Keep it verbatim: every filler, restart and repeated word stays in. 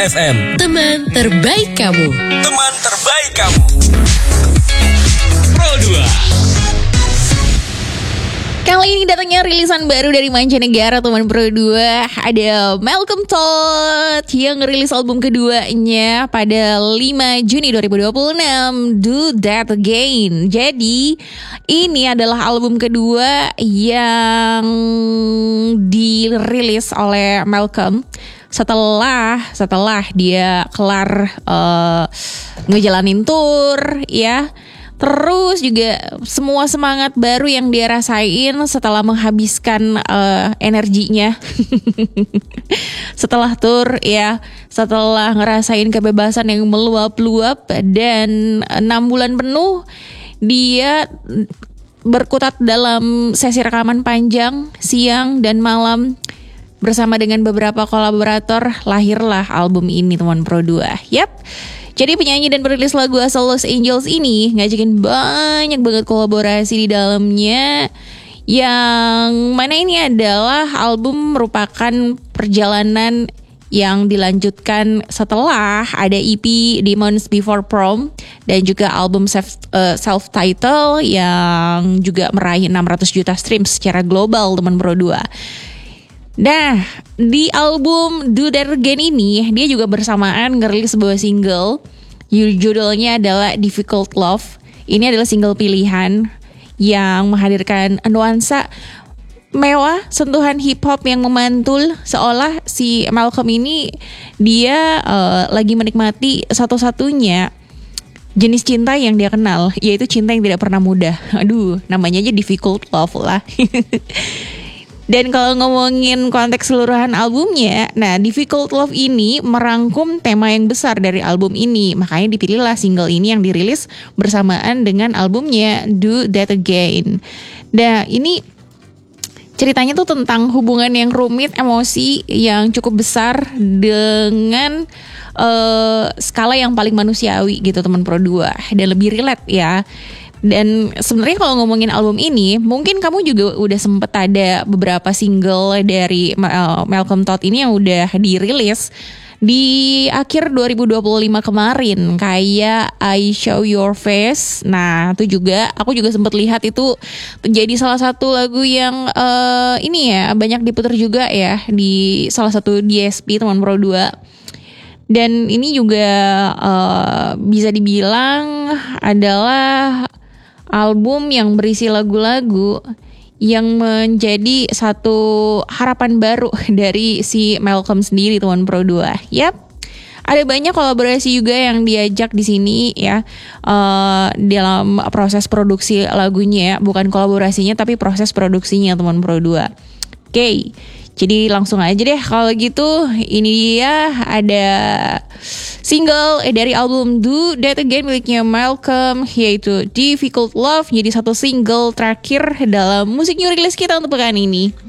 F M. Teman terbaik kamu. Teman terbaik kamu. Pro dua. Kali ini datangnya rilisan baru dari mancanegara teman Pro dua. Ada Malcolm Todd yang ngerilis album keduanya pada lima Juni dua ribu dua puluh enam, Do That Again. Jadi ini adalah album kedua yang dirilis oleh Malcolm setelah setelah dia kelar uh, ngejalanin tour ya. Terus juga semua semangat baru yang dia rasain setelah menghabiskan uh, energinya setelah tur ya, setelah ngerasain kebebasan yang meluap-luap dan enam bulan penuh dia berkutat dalam sesi rekaman panjang siang dan malam bersama dengan beberapa kolaborator, lahirlah album ini teman Pro dua. Yap. Jadi penyanyi dan perilis lagu asal Los Angeles ini ngajakin banyak banget kolaborasi di dalamnya. Yang mana ini adalah album merupakan perjalanan yang dilanjutkan setelah ada E P Demons Before Prom dan juga album self, uh, self-title yang juga meraih enam ratus juta stream secara global teman Pro dua. Nah, di album Do That Again ini dia juga bersamaan ngerilis sebuah single. Judulnya adalah Difficult Love. Ini adalah single pilihan yang menghadirkan nuansa mewah, sentuhan hip hop yang memantul, seolah si Malcolm ini dia uh, lagi menikmati satu-satunya jenis cinta yang dia kenal, yaitu cinta yang tidak pernah mudah. Aduh, namanya aja Difficult Love lah. Dan kalau ngomongin konteks keseluruhan albumnya, nah Difficult Love ini merangkum tema yang besar dari album ini. Makanya dipilihlah single ini yang dirilis bersamaan dengan albumnya Do That Again. Nah ini ceritanya tuh tentang hubungan yang rumit, emosi yang cukup besar dengan uh, skala yang paling manusiawi gitu teman Pro dua. Dan lebih relate ya. Dan sebenarnya kalau ngomongin album ini, mungkin kamu juga udah sempet ada beberapa single dari uh, Malcolm Todd ini yang udah dirilis di akhir dua ribu dua puluh lima kemarin, kayak I Show Your Face. Nah itu juga, aku juga sempet lihat itu jadi salah satu lagu yang uh, ini ya banyak diputar juga ya di salah satu D S P teman Pro dua. Dan ini juga uh, bisa dibilang adalah album yang berisi lagu-lagu yang menjadi satu harapan baru dari si Malcolm sendiri teman Pro dua. Yap. Ada banyak kolaborasi juga yang diajak di sini ya uh, dalam proses produksi lagunya ya, bukan kolaborasinya tapi proses produksinya teman Pro dua. Oke. Okay. Jadi langsung aja deh kalau gitu, ini dia ada single dari album Do That Again miliknya Malcolm, yaitu Difficult Love, jadi satu single terakhir dalam musik new release kita untuk pekan ini.